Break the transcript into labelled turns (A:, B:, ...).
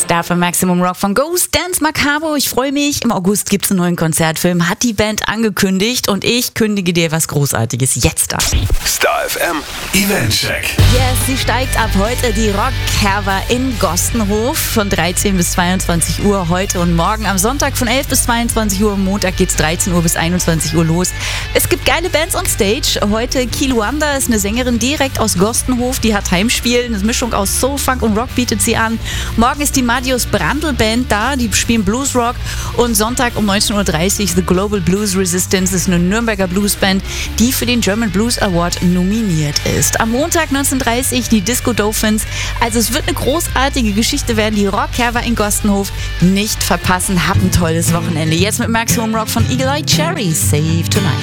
A: Dafür Maximum Rock von Ghost Dance Macabre. Ich freue mich. Im August gibt es einen neuen Konzertfilm. Hat die Band angekündigt. Und ich kündige dir was Großartiges jetzt an.
B: Star FM Eventcheck.
A: Yes, sie steigt ab heute die Rock Cava in Gostenhof von 13 bis 22 Uhr heute und morgen. Am Sonntag von 11 bis 22 Uhr. Am Montag geht's 13 Uhr bis 21 Uhr los. Es gibt geile Bands on Stage. Heute Kiluanda ist eine Sängerin direkt aus Gostenhof. Die hat Heimspiel. Eine Mischung aus Soul, Funk und Rock bietet sie an. Morgen ist die Madius Brandl Band da. Die spielen Blues Rock. Und Sonntag um 19.30 Uhr The Global Blues Resistance ist eine Nürnberger Bluesband, die für den German Blues Award nominiert ist. Am Montag 19.30 Uhr die Disco Dolphins. Also es wird eine großartige Geschichte werden. Die Rock Cava in Gostenhof nicht verpassen. Habt ein tolles Wochenende. Jetzt mit Maximum Rock von Eagle Eye Cherry. Save Tonight.